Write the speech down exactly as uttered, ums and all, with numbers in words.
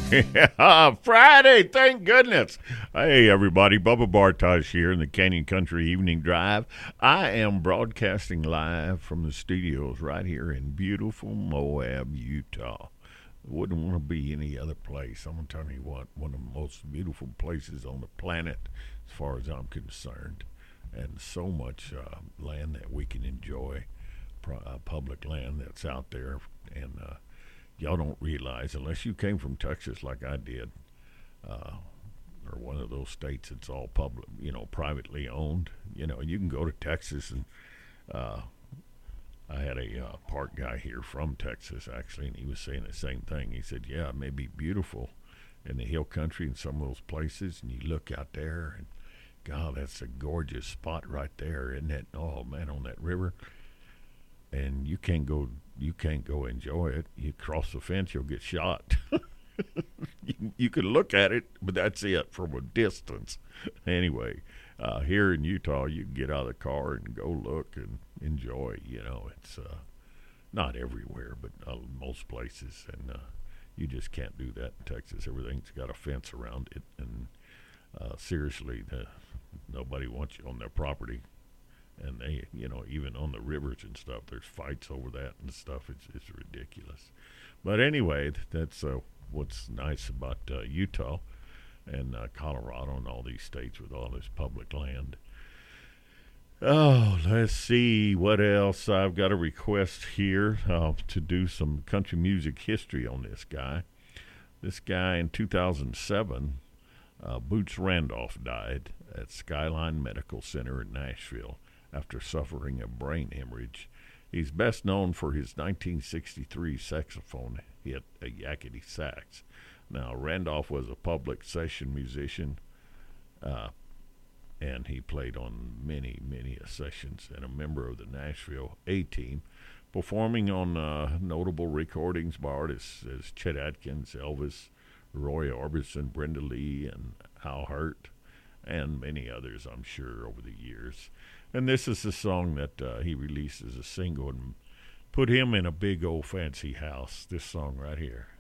Yeah, Friday, thank goodness. Hey, everybody, Bubba Bartosh here in the Canyon Country Evening Drive. I am broadcasting live from the studios right here in beautiful Moab, Utah. Wouldn't want to be any other place. I'm going to tell you what, one of the most beautiful places on the planet as far as I'm concerned. And so much uh, land that we can enjoy, uh, public land that's out there. And, uh, y'all don't realize, unless you came from Texas like I did, uh, or one of those states that's all public, you know, privately owned. You know, you can go to Texas and uh, I had a uh, park guy here from Texas actually, and he was saying the same thing. He said, "Yeah, it may be beautiful in the hill country in some of those places, and you look out there, and God, that's a gorgeous spot right there, isn't it? Oh man, on that river." And you can't go you can't go enjoy it. You cross the fence, you'll get shot. you, you can look at it, but that's it from a distance. Anyway, uh, here in Utah, you can get out of the car and go look and enjoy. You know, it's uh, not everywhere, but uh, most places, and uh, you just can't do that in Texas. Everything's got a fence around it, and uh, seriously, the, nobody wants you on their property. And they, you know, even on the rivers and stuff, there's fights over that and stuff. It's it's ridiculous. But anyway, that's uh, what's nice about uh, Utah and uh, Colorado and all these states with all this public land. Oh, let's see what else. I've got a request here uh, to do some country music history on this guy. This guy in two thousand seven, uh, Boots Randolph died at Skyline Medical Center in Nashville after suffering a brain hemorrhage. He's best known for his nineteen sixty-three saxophone hit, a Yakety Sax. Now, Randolph was a public session musician, uh, and he played on many, many sessions, and a member of the Nashville A-Team, performing on uh, notable recordings by artists as Chet Atkins, Elvis, Roy Orbison, Brenda Lee, and Al Hurt, and many others, I'm sure, over the years. And this is the song that uh, he released as a single and put him in a big old fancy house, this song right here.